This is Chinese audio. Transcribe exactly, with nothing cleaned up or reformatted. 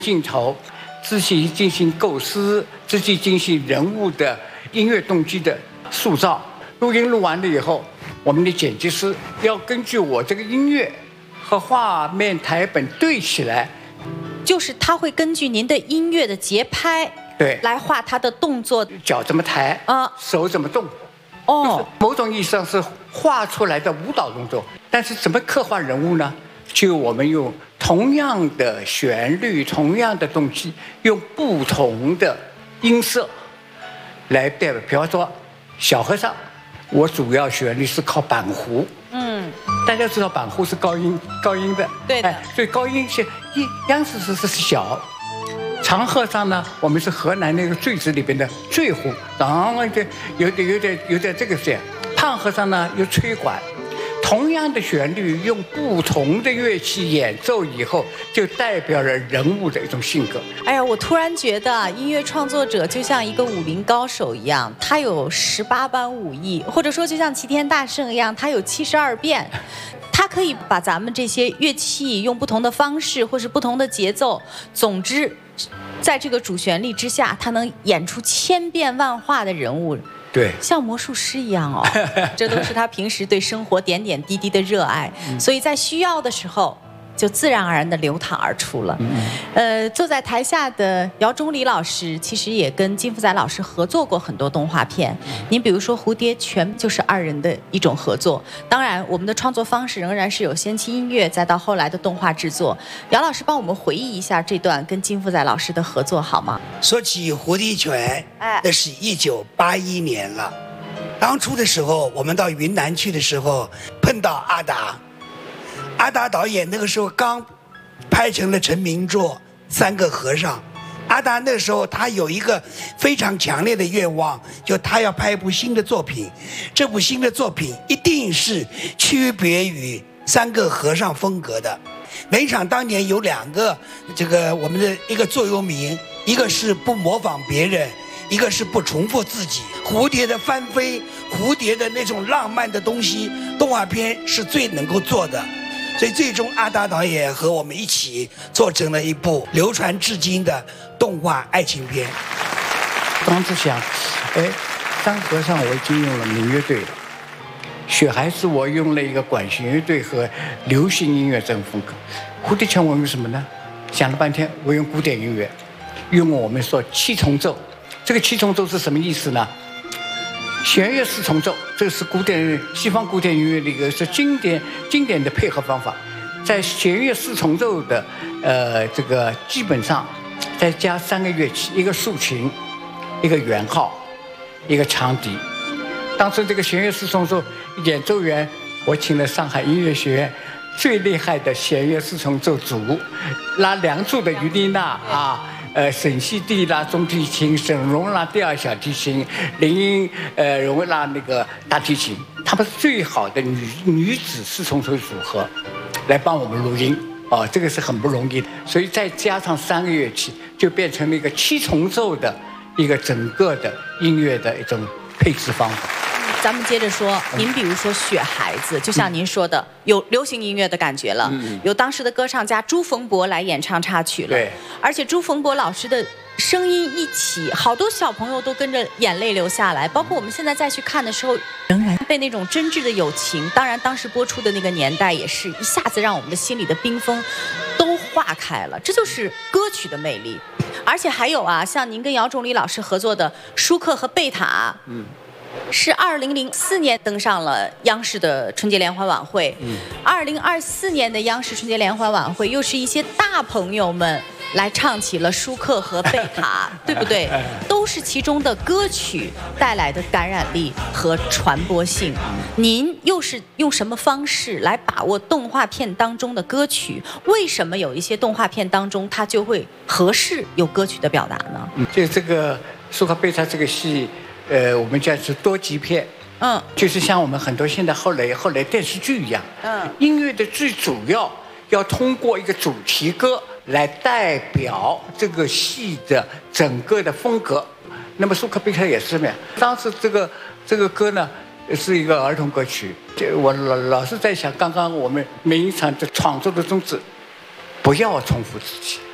镜头，自己进行构思，自己进行人物的音乐动机的塑造。录音录完了以后，我们的剪辑师要根据我这个音乐和画面台本对起来， 就是他会根据您的音乐的节拍， 对， 来画他的动作， 脚怎么抬啊，手怎么动， 哦， 就是某种意义上是画出来的舞蹈动作。但是怎么刻画人物呢？就我们用同样的旋律、同样的动机，用不同的音色来代表。比方说，小和尚，我主要旋律是靠板胡，嗯，大家知道板胡是高音高音的， 对的， 哎，所以高音是一央视是是小。长和尚呢，我们是河南那个坠子里边的坠胡，然后就有点有点有点这个线。胖和尚呢有吹管。同样的旋律，用不同的乐器演奏以后，就代表了人物的一种性格。 哎呀，我突然觉得音乐创作者就像一个武林高手一样，他有十八般武艺，或者说就像齐天大圣一样，他有七十二变。他可以把咱们这些乐器用不同的方式，或是不同的节奏，总之，在这个主旋律之下，他能演出千变万化的人物。 对，像魔术师一样哦，这都是他平时对生活点点滴滴的热爱，嗯、所以在需要的时候就自然而然的流淌而出了。嗯、呃，坐在台下的姚钟礼老师其实也跟金福仔老师合作过很多动画片，嗯、您比如说《蝴蝶泉》就是二人的一种合作。当然，我们的创作方式仍然是有先期音乐，再到后来的动画制作。姚老师帮我们回忆一下这段跟金福仔老师的合作好吗？ 说起《蝴蝶泉》，哎，那是一九八一年了。当初的时候，我们到云南去的时候，碰到阿达。阿达导演那个时候刚拍成了成名作《三个和尚》。阿达那时候他有一个非常强烈的愿望，就他要拍一部新的作品。这部新的作品一定是区别于三个和尚风格的。每场当年有两个这个我们的一个座右铭，一个是不模仿别人，一个是不重复自己。蝴蝶的翻飞，蝴蝶的那种浪漫的东西，动画片是最能够做的。所以最终阿达导演和我们一起做成了一部流传至今的动画爱情片。 当时想，哎，三和尚我已经用了民乐队了，雪孩子我用了一个管弦乐队和流行音乐这种风格，蝴蝶泉我用什么呢？想了半天，我用古典音乐，用我们说七重奏。这个七重奏是什么意思呢？弦乐四重奏，这是古典西方古典音乐的一个是经典经典的配合方法。在弦乐四重奏的呃这个基本上再加三个乐器，一个竖琴，一个圆号，一个长笛。当时这个弦乐四重奏演奏员，我请了上海音乐学院最厉害的弦乐四重奏组，拉梁祝的于丽娜啊。呃，沈西娣拉中提琴，沈荣拉第二小提琴，林英呃荣拉那个大提琴，他们是最好的女女子四重奏组合，来帮我们录音哦，这个是很不容易的。所以再加上三个乐器，就变成了一个七重奏的一个整个的音乐的一种配置方法。 咱们接着说，您比如说《雪孩子》，就像您说的，嗯、有流行音乐的感觉了，嗯、有当时的歌唱家朱逢博来演唱插曲了， 对， 而且朱逢博老师的声音一起，好多小朋友都跟着眼泪流下来，包括我们现在再去看的时候，仍然被那种真挚的友情，当然当时播出的那个年代也是一下子让我们的心里的冰封都化开了，这就是歌曲的魅力。而且还有啊，像您跟姚钟礼老师合作的《舒克和贝塔》，嗯。是二零零四年登上了央视的春节联欢晚会，二零二四年的央视春节联欢晚会又是一些大朋友们来唱起了舒克和贝塔，对不对？都是其中的歌曲带来的感染力和传播性。您又是用什么方式来把握动画片当中的歌曲？为什么有一些动画片当中它就会合适有歌曲的表达呢？ 嗯，就这个舒克贝塔这个戏。呃，我们叫是多集片，嗯，就是像我们很多现在后来后来电视剧一样，嗯，音乐的最主要要通过一个主题歌来代表这个戏的整个的风格。那么舒克贝塔也是这样，当时这个这个歌呢是一个儿童歌曲，我老老是在想，刚刚我们每一场的创作的宗旨，不要重复自己。